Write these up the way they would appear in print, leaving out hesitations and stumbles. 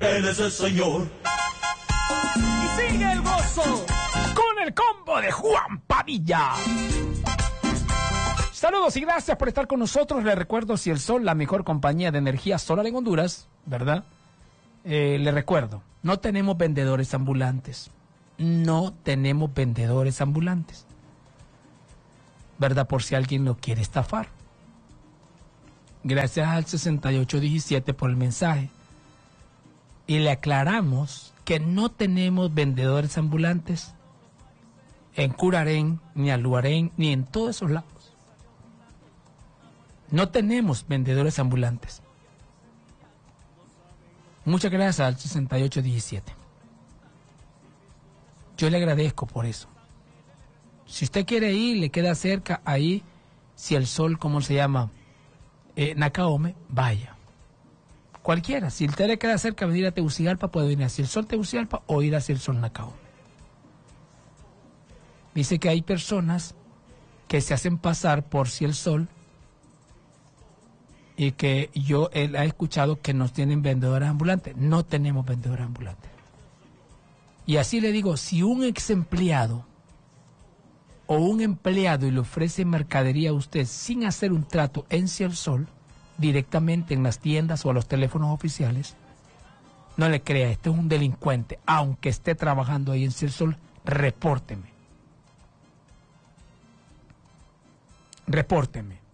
Él es el Señor. Y sigue el gozo con el combo de Juan Padilla. Saludos y gracias por estar con nosotros. Les recuerdo Si el Sol, la mejor compañía de energía solar en Honduras, ¿verdad? Les recuerdo, no tenemos vendedores ambulantes. No tenemos vendedores ambulantes. ¿Verdad? Por si alguien lo quiere estafar. Gracias al 6817 por el mensaje. Y le aclaramos que no tenemos vendedores ambulantes en Curarén, ni Aluarén, ni en todos esos lados. No tenemos vendedores ambulantes. Muchas gracias al 6817. Yo le agradezco por eso. Si usted quiere ir, le queda cerca ahí, Si el Sol, ¿cómo se llama? Nacaome, vaya. Cualquiera, si usted le queda cerca venir a Tegucigalpa, puede venir a Si el Sol Tegucigalpa o ir a Si el Sol Nacaome. Dice que hay personas que se hacen pasar por Si el Sol y que él ha escuchado que nos tienen vendedores ambulantes. No tenemos vendedores ambulantes. Y así le digo, si un ex empleado o un empleado y le ofrece mercadería a usted sin hacer un trato en Si el Sol, directamente en las tiendas o a los teléfonos oficiales, no le crea, este es un delincuente, aunque esté trabajando ahí en Si el Sol, repórteme. Repórteme.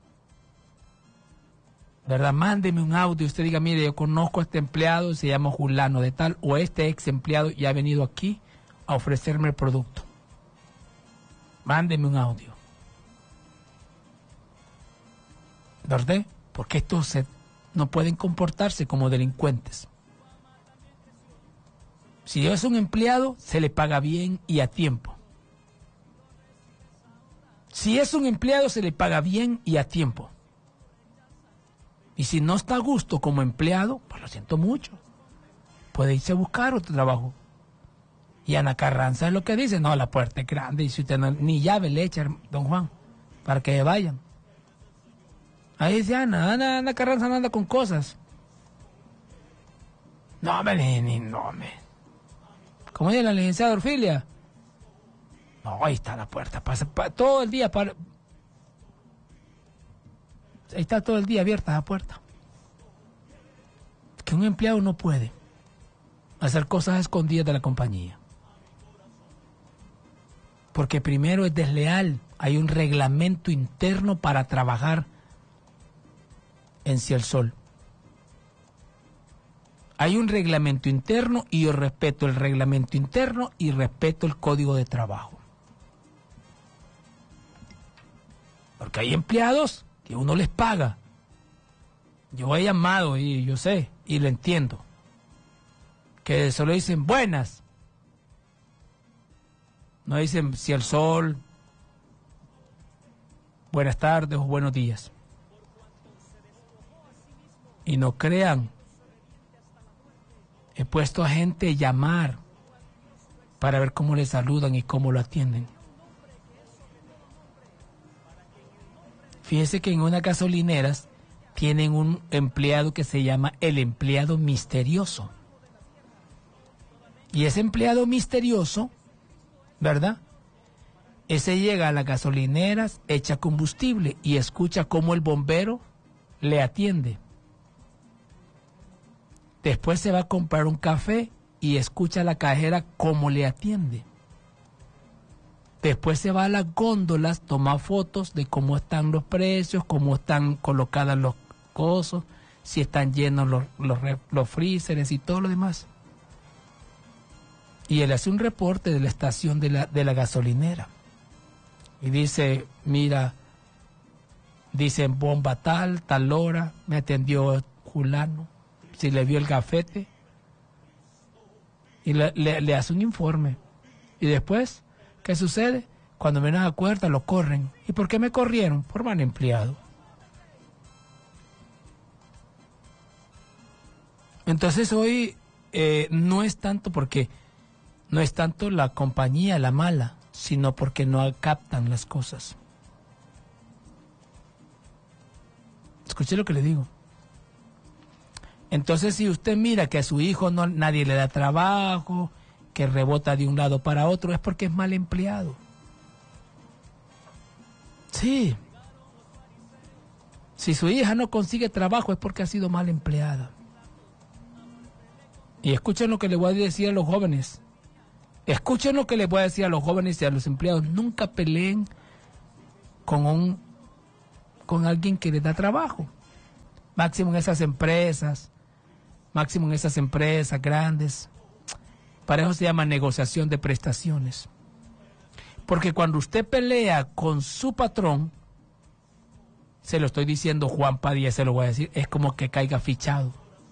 ¿Verdad? Mándeme un audio, usted diga, mire, yo conozco a este empleado, se llama Julano de tal, o este ex empleado ya ha venido aquí a ofrecerme el producto. Mándeme un audio. ¿Verdad? Porque estos no pueden comportarse como delincuentes. Si es un empleado, se le paga bien y a tiempo. Si es un empleado, se le paga bien y a tiempo. Y si no está a gusto como empleado, pues lo siento mucho. Puede irse a buscar otro trabajo. Y Ana Carranza es lo que dice, no, la puerta es grande y si usted no, ni llave le echa, don Juan, para que vayan. Ahí dice Ana Carranza no anda con cosas. No, me. ¿Cómo dice la licenciada Orfilia? No, ahí está la puerta, pasa todo el día para... Ahí está todo el día abierta la puerta. Que un empleado no puede hacer cosas escondidas de la compañía. Porque primero es desleal. Hay un reglamento interno para trabajar en Si el Sol. Hay un reglamento interno y yo respeto el reglamento interno y respeto el código de trabajo. Porque hay empleados que uno les paga. Yo he llamado y yo sé, y lo entiendo, que solo dicen buenas. No dicen Si el Sol, buenas tardes o buenos días. Y no crean, he puesto a gente a llamar para ver cómo le saludan y cómo lo atienden. Fíjense que en unas gasolineras tienen un empleado que se llama el empleado misterioso. Y ese empleado misterioso, ¿verdad? Ese llega a las gasolineras, echa combustible y escucha cómo el bombero le atiende. Después se va a comprar un café y escucha a la cajera cómo le atiende. Después se va a las góndolas, toma fotos de cómo están los precios, cómo están colocadas los cosas, si están llenos los freezers y todo lo demás. Y él hace un reporte de la estación de la gasolinera. Y dice, mira, dice bomba tal hora, me atendió Julano, si le vio el gafete. Y le hace un informe. Y después... ¿qué sucede? Cuando menos acuerda, lo corren. ¿Y por qué me corrieron? Por mal empleado. Entonces hoy no es tanto porque no es tanto la compañía la mala, sino porque no captan las cosas. Escuché lo que le digo. Entonces, si usted mira que a su hijo nadie le da trabajo, que rebota de un lado para otro, es porque es mal empleado. Sí. Si su hija no consigue trabajo es porque ha sido mal empleada. Y escuchen lo que le voy a decir a los jóvenes. Escuchen lo que les voy a decir a los jóvenes y a los empleados. Nunca peleen con alguien que les da trabajo. Máximo en esas empresas grandes. Para eso se llama negociación de prestaciones. Porque cuando usted pelea con su patrón, se lo estoy diciendo Juan Padilla, se lo voy a decir, es como que caiga fichado.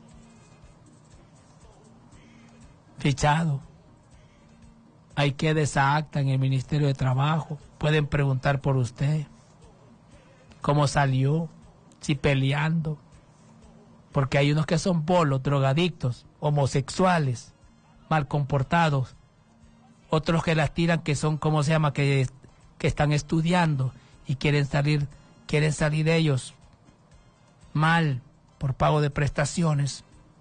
Fichado. Hay que desacta en el Ministerio de Trabajo. Pueden preguntar por usted. ¿Cómo salió? Si peleando. Porque hay unos que son bolos, drogadictos, homosexuales, mal comportados. Otros que las tiran que son, ¿cómo se llama? Que están estudiando y quieren salir ellos mal por pago de prestaciones.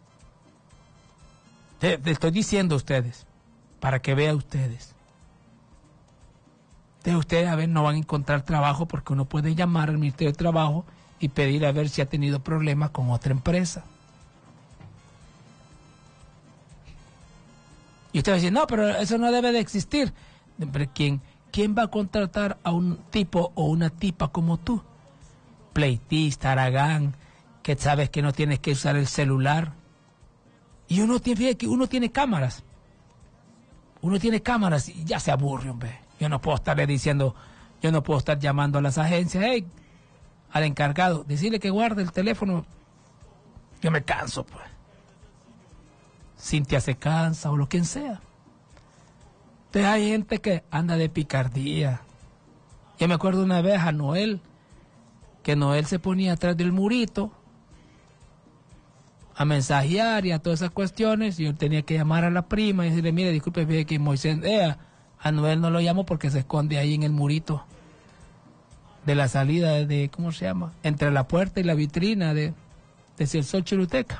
Te estoy diciendo a ustedes, para que vean ustedes. De ustedes, a ver, no van a encontrar trabajo porque uno puede llamar al Ministerio de Trabajo y pedir a ver si ha tenido problemas con otra empresa. Y usted va a decir, no, pero eso no debe de existir. Pero ¿quién va a contratar a un tipo o una tipa como tú? Pleitista, haragán, que sabes que no tienes que usar el celular. Y uno tiene cámaras. Uno tiene cámaras y ya se aburre, hombre. Yo no puedo estar llamando a las agencias, hey, al encargado, decirle que guarde el teléfono. Yo me canso, pues. Cintia se cansa o lo quien sea. Entonces hay gente que anda de picardía. Yo me acuerdo una vez a Noel, que Noel se ponía atrás del murito a mensajear y a todas esas cuestiones, y yo tenía que llamar a la prima y decirle, mire, disculpe, ve que Moisés, a Noel no lo llamo porque se esconde ahí en el murito de la salida de, ¿cómo se llama? Entre la puerta y la vitrina de Cielsol Choluteca.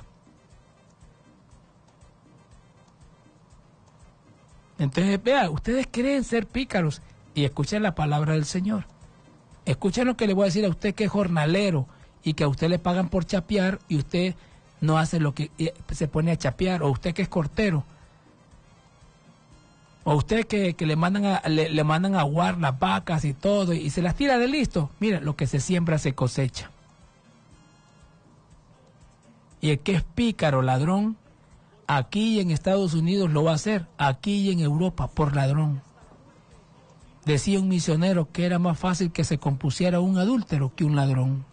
Entonces, vea, ustedes creen ser pícaros y escuchen la palabra del Señor. Escuchen lo que le voy a decir a usted que es jornalero y que a usted le pagan por chapear y usted no hace lo que se pone a chapear, o usted que es cortero, o usted que le mandan a aguar las vacas y todo y se las tira de listo. Mira, lo que se siembra se cosecha. Y el que es pícaro, ladrón, aquí en Estados Unidos lo va a hacer, aquí en Europa, por ladrón. Decía un misionero que era más fácil que se compusiera un adúltero que un ladrón.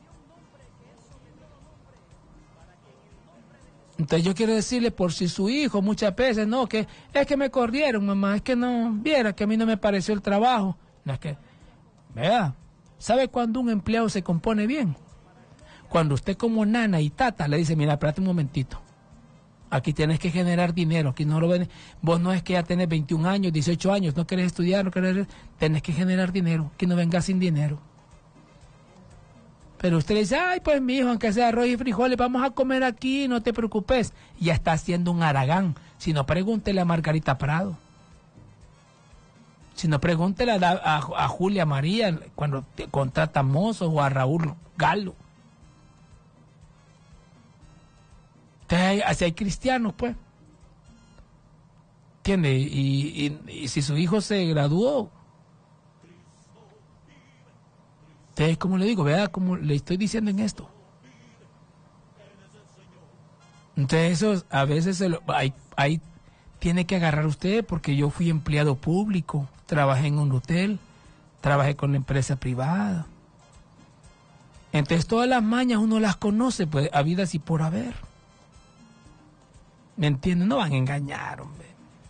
Entonces yo quiero decirle, por si su hijo muchas veces, no, que es que me corrieron, mamá, es que no, viera que a mí no me pareció el trabajo. No es que, vea, ¿sabe cuándo un empleado se compone bien? Cuando usted como nana y tata le dice, mira, espérate un momentito, aquí tienes que generar dinero, aquí no lo ven, vos no es que ya tenés 21 años, 18 años, no querés estudiar, no querés, tenés que generar dinero, que no vengas sin dinero. Pero usted le dice, ay, pues mi hijo, aunque sea arroz y frijoles, vamos a comer aquí, no te preocupes. Ya está haciendo un haragán. Si no, pregúntele a Margarita Prado. Si no, pregúntele a Julia María cuando te contrata mozos, o a Raúl Galo. Entonces, así hay cristianos, pues. ¿Entiende? Y si su hijo se graduó, entonces, como le digo, vea como le estoy diciendo en esto. Entonces, eso a veces ahí tiene que agarrar usted, porque yo fui empleado público, trabajé en un hotel, trabajé con la empresa privada. Entonces, todas las mañas uno las conoce, pues, habidas y por haber. ¿Me entienden? No van a engañar, hombre.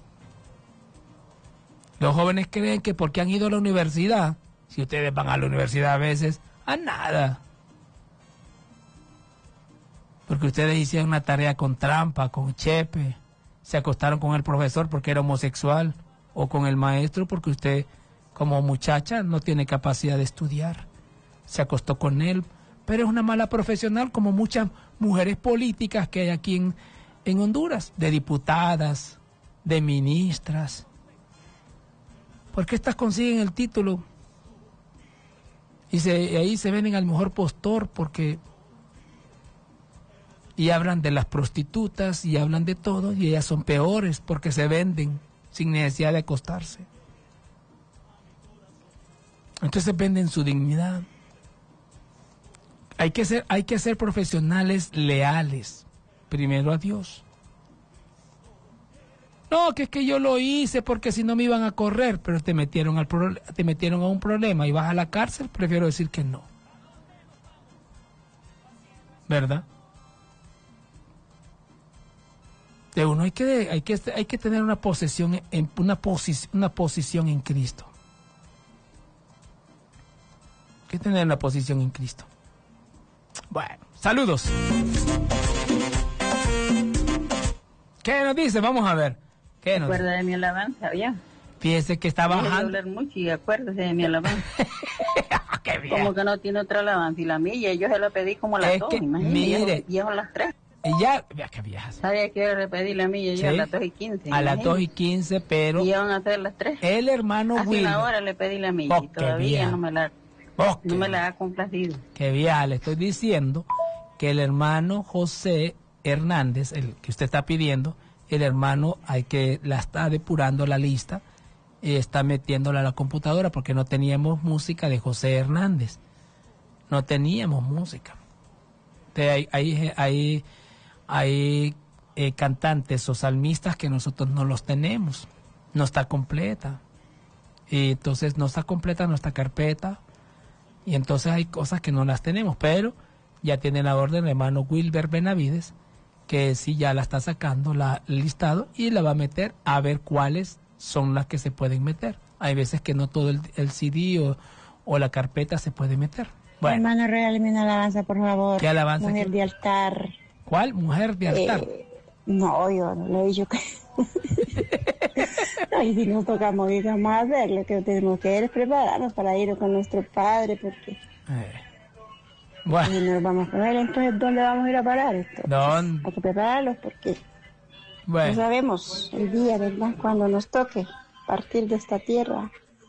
Los jóvenes creen que porque han ido a la universidad, si ustedes van a la universidad a veces, a nada. Porque ustedes hicieron una tarea con trampa, con chepe, se acostaron con el profesor porque era homosexual, o con el maestro porque usted, como muchacha, no tiene capacidad de estudiar. Se acostó con él pero es una mala profesional, como muchas mujeres políticas que hay aquí en Honduras, de diputadas, de ministras. ¿Por qué estas consiguen el título? Y ahí se ven al mejor postor, porque... Y hablan de las prostitutas y hablan de todo, y ellas son peores porque se venden sin necesidad de acostarse. Entonces venden su dignidad. Hay que ser profesionales leales, primero a Dios. No, que es que yo lo hice porque si no me iban a correr, pero te metieron a un problema y vas a la cárcel, prefiero decir que no. ¿Verdad? De uno hay que tener una posición en Cristo. Hay que tener una posición en Cristo. Bueno, saludos. ¿Qué nos dice? Vamos a ver. ¿Qué nos dice? ¿Acuerda de mi alabanza, ya? Fíjese que está bajando. Hablar mucho y acuérdese de mi alabanza. Qué bien. Como que no tiene otra alabanza. Y la mía, yo se la pedí como a las 2. Mire. Llevo a las 3. Ya, vea qué viejas. ¿Sabía que yo le pedí la mía? Yo ¿Sí? a las 2:15. A las 2:15, pero... Y iban a ser las 3. El hermano Hace Wilber. una hora le pedí la mía y todavía no me la ha complacido. Qué vieja, le estoy diciendo que el hermano José Hernández, el que usted está pidiendo, el hermano la está depurando la lista y está metiéndola a la computadora porque no teníamos música de José Hernández. No teníamos música. Hay cantantes o salmistas que nosotros no los tenemos. No está completa. Y entonces no está completa nuestra carpeta. Y entonces hay cosas que no las tenemos. Pero ya tiene la orden el hermano Wilber Benavides, que sí ya la está sacando el listado y la va a meter a ver cuáles son las que se pueden meter. Hay veces que no todo el CD o la carpeta se puede meter. Bueno. Hermano, regáleme una alabanza, por favor. ¿Qué alabanza? Mujer de altar. ¿Cuál? Mujer de altar. No, yo no le he dicho que... Ay, si nos tocamos y vamos a hacer lo que tenemos que es prepararnos para ir con nuestro Padre, porque... Bueno. Y nos vamos a ver entonces dónde vamos a ir a parar esto. Hay que prepararlos porque no sabemos el día, ¿verdad? Cuando nos toque partir de esta tierra.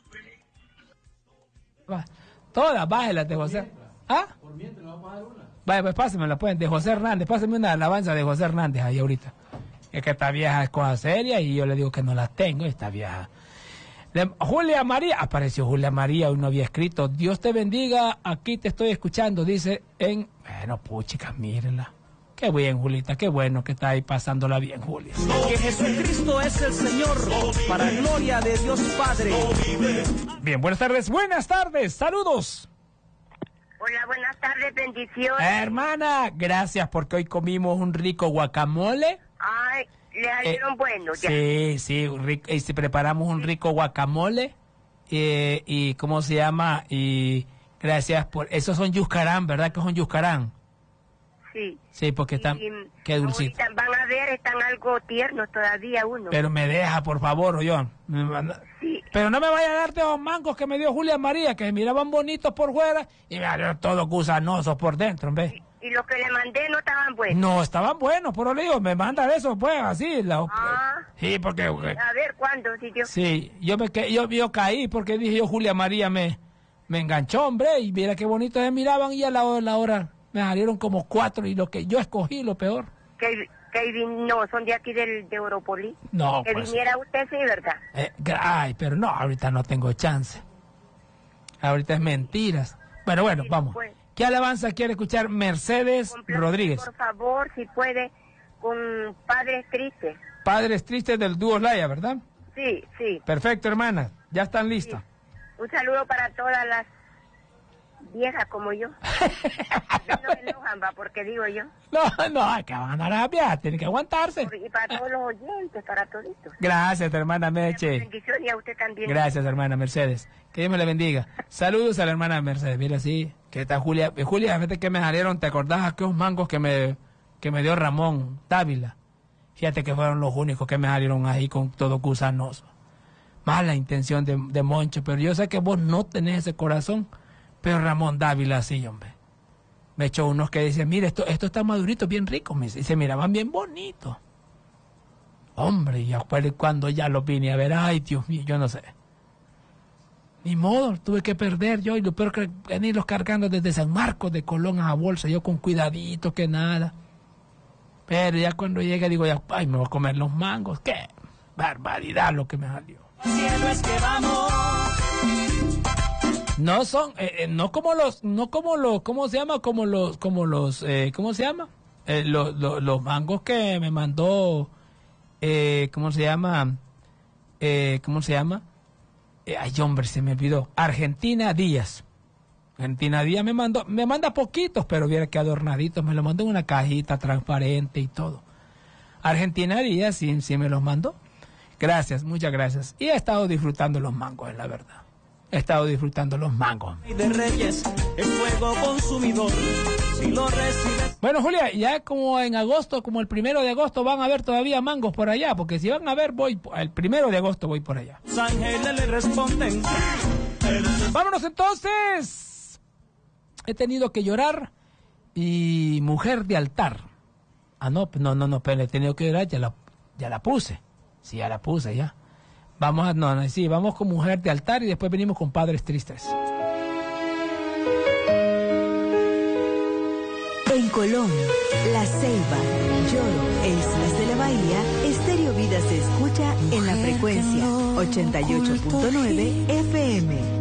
Todas, bájelas de José. ¿Ah? Por mientras le vamos a dar una. Vaya, pues pásenmela, pues, de José Hernández. Pásenme una alabanza de José Hernández ahí ahorita. Es que esta vieja es cosa seria y yo le digo que no las tengo, esta vieja. Julia María, apareció Julia María, hoy no había escrito. Dios te bendiga, aquí te estoy escuchando, dice bueno, puchica, mírenla. Qué bien, Julita, qué bueno que está ahí pasándola bien, Julia. Que Jesucristo es el Señor, para gloria de Dios Padre. Bien, buenas tardes, saludos. Hola, buenas tardes, bendiciones. Hermana, gracias porque hoy comimos un rico guacamole. Ay, le salieron buenos ya. Sí, preparamos un rico guacamole y ¿cómo se llama? Y gracias por... Esos son yuscarán, ¿verdad que son yuscarán? Sí. Sí, porque están... Qué dulcito. Van a ver, están algo tiernos todavía uno. Pero me deja, por favor, Ollón. Sí. Pero no me vaya a darte esos mangos que me dio Julia María, que miraban bonitos por fuera y me salieron todos gusanosos por dentro, ¿ves? Y los que le mandé no estaban buenos. No, estaban buenos, pero le digo, me manda eso, pues, así. Sí, porque... A ver, ¿cuándo? Si Dios... Sí, yo caí porque dije yo, Julia María me enganchó, hombre, y mira qué bonito se miraban y a la hora me salieron como 4 y lo que yo escogí, lo peor. No, son de aquí de Europolí. No, que pues... viniera usted, sí, ¿verdad? Pero no, ahorita no tengo chance. Ahorita es mentiras. Bueno, Sí, vamos. Pues. ¿Qué alabanza quiere escuchar Mercedes Rodríguez? Por favor, si puede, con Padres Tristes. Padres Tristes del dúo Laya, ¿verdad? Sí, sí. Perfecto, hermana. Ya están listas. Sí. Un saludo para todas las viejas como yo. No me enojan, porque digo yo. No, que van a andar a viejas, tienen que aguantarse. Y para todos los oyentes, para toditos. Gracias, hermana Meche. Bendiciones y a usted también. Gracias, hermana Mercedes. Que Dios me le bendiga. Saludos a la hermana Mercedes. Mira, sí, que está Julia. Julia, fíjate que me salieron, ¿te acordás aquellos mangos que me dio Ramón Dávila? Fíjate que fueron los únicos que me salieron ahí con todo gusanoso. Mala intención de Moncho, pero yo sé que vos no tenés ese corazón. Pero Ramón Dávila sí, hombre. Me echó unos que decían, mire, esto está madurito, bien rico. Y se miraban bien bonitos. Hombre, y cuando ya los vine a ver, ay, Dios mío, yo no sé. Ni modo, tuve que perder yo, y lo peor que venirlos cargando desde San Marcos de Colón a la bolsa, yo con cuidadito, que nada. Pero ya cuando llegue digo, ya, ay, me voy a comer los mangos. ¡Qué barbaridad lo que me salió! Cielo es que vamos. No son, no como los, ¿cómo se llama? ¿Cómo se llama? Los mangos que me mandó, ¿cómo se llama? Ay, hombre, se me olvidó. Argentina Díaz me manda poquitos, pero viera que adornaditos, me lo mandó en una cajita transparente y todo. Argentina Díaz sí me los mandó. Gracias, muchas gracias. Y he estado disfrutando los mangos, es la verdad. He estado disfrutando los mangos. De Reyes, el fuego consumidor, si lo recibes. Bueno, Julia, ya como en agosto, como el 1 de agosto, van a haber todavía mangos por allá, porque si van a ver, el 1 de agosto voy por allá. Los ángeles le responden. Vámonos entonces. He tenido que llorar y mujer de altar. Ah, no, pero he tenido que llorar, ya la puse. Sí, ya la puse, ya. Vamos con mujer de altar y después venimos con padres tristes. En Colón, La Ceiba, Lloro e Islas de la Bahía, Estéreo Vida se escucha en la frecuencia 88.9 FM.